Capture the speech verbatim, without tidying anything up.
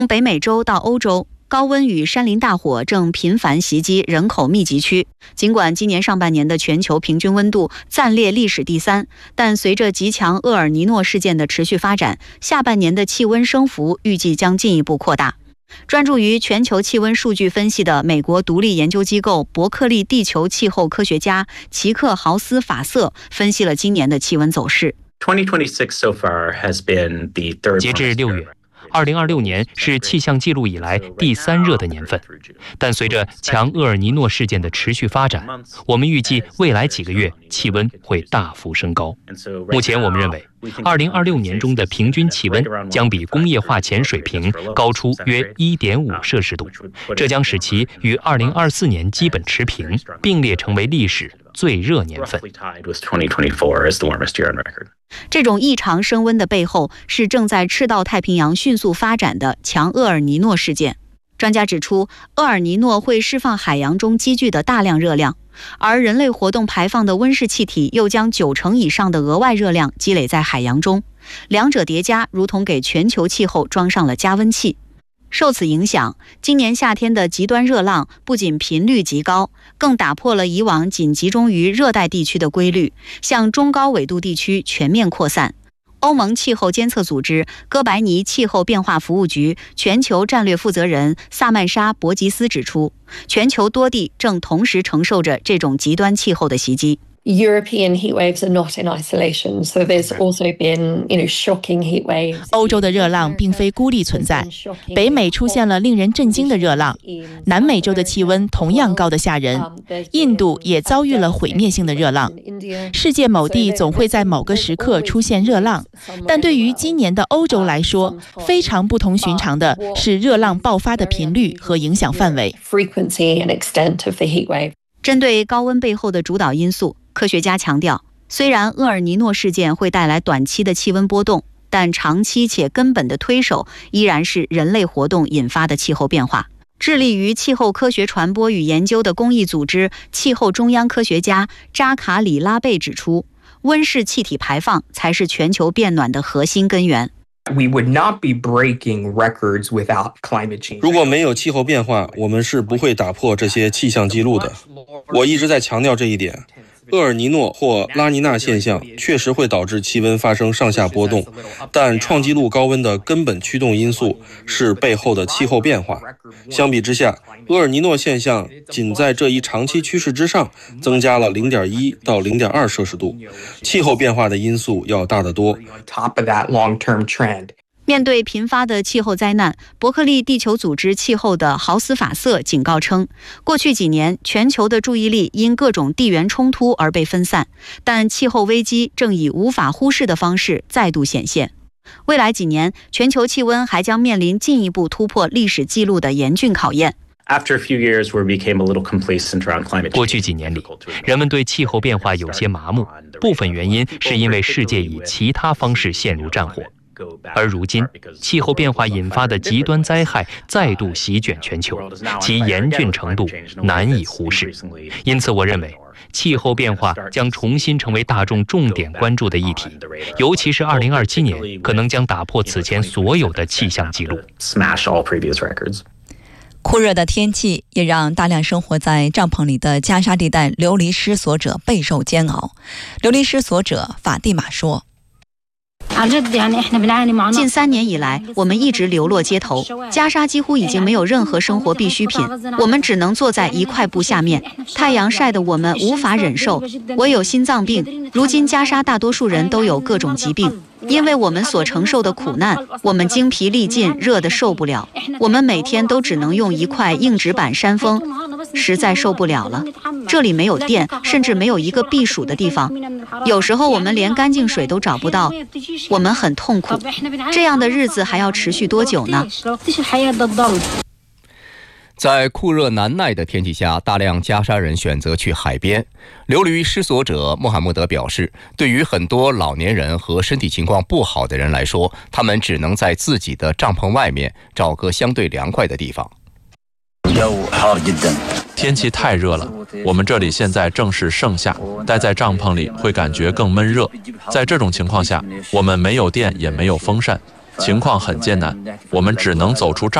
从北美洲到欧洲，高温与山林大火正频繁袭击人口密集区。尽管今年上半年的全球平均温度暂列历史第三，但随着极强厄尔尼诺事件的持续发展，下半年的气温升幅预计将进一步扩大。专注于全球气温数据分析的美国独立研究机构伯克利地球气候科学家齐克豪斯法瑟分析了今年的气温走势。 截至六月，二零二六年是气象记录以来第三热的年份，但随着强厄尔尼诺事件的持续发展，我们预计未来几个月气温会大幅升高。目前我们认为，二零二六年中的平均气温将比工业化前水平高出约 一点五摄氏度，这将使其与二零二四年基本持平，并列成为历史最热年份。 这种异常升温的背后是正在赤道太平洋迅速发展的强厄尔尼诺事件。专家指出，厄尔尼诺会释放海洋中积聚的大量热量，而人类活动排放的温室气体又将九成以上的额外热量积累在海洋中，两者叠加如同给全球气候装上了加温器。受此影响，今年夏天的极端热浪不仅频率极高，更打破了以往仅集中于热带地区的规律，向中高纬度地区全面扩散。欧盟气候监测组织哥白尼气候变化服务局全球战略负责人萨曼莎·博吉斯指出，全球多地正同时承受着这种极端气候的袭击。 European heat waves are not in isolation, so there's also been, you know, shocking heat waves. 欧洲的热浪并非孤立存在，北美出现了令人震惊的热浪，南美洲的气温同样高得吓人，印度也遭遇了毁灭性的热浪。世界某地总会在某个时刻出现热浪，但对于今年的欧洲来说，非常不同寻常的是热浪爆发的频率和影响范围。 针对高温背后的主导因素，科学家强调，虽然厄尔尼诺事件会带来短期的气温波动，但长期且根本的推手依然是人类活动引发的气候变化。致力于气候科学传播与研究的公益组织气候中央科学家扎卡里拉贝指出，温室气体排放才是全球变暖的核心根源。 如果没有气候变化，我们是不会打破这些气象记录的。我一直在强调这一点。厄尔尼诺或拉尼娜现象确实会导致气温发生上下波动，但创纪录高温的根本驱动因素是背后的气候变化。相比之下，厄尔尼诺现象仅在这一长期趋势之上增加了 零点一 到 零点二 摄氏度，气候变化的因素要大得多。 面对频发的气候灾难，伯克利地球组织气候的豪斯法瑟警告称，过去几年全球的注意力因各种地缘冲突而被分散，但气候危机正以无法忽视的方式再度显现。未来几年，全球气温还将面临进一步突破历史记录的严峻考验。 过去几年里，人们对气候变化有些麻木，部分原因是因为世界以其他方式陷入战火。而如今，气候变化引发的极端灾害再度席卷全球，其严峻程度难以忽视。因此，我认为气候变化将重新成为大众重点关注的议题，尤其是二零二七年可能将打破此前所有的气象记录。 酷热的天气也让大量生活在帐篷里的加沙地带流离失所者备受煎熬。流离失所者法蒂玛说， 近三年以来，我们一直流落街头，加沙几乎已经没有任何生活必需品，我们只能坐在一块布下面，太阳晒得我们无法忍受。我有心脏病，如今加沙大多数人都有各种疾病。因为我们所承受的苦难，我们精疲力尽，热得受不了。我们每天都只能用一块硬纸板扇风，实在受不了了。这里没有电，甚至没有一个避暑的地方。有时候我们连干净水都找不到，我们很痛苦。这样的日子还要持续多久呢？ 在酷热难耐的天气下，大量加沙人选择去海边。流离失所者穆罕默德表示，对于很多老年人和身体情况不好的人来说，他们只能在自己的帐篷外面找个相对凉快的地方。 天气太热了，我们这里现在正是盛夏，待在帐篷里会感觉更闷热。在这种情况下，我们没有电也没有风扇， 情况很艰难，我们只能走出帐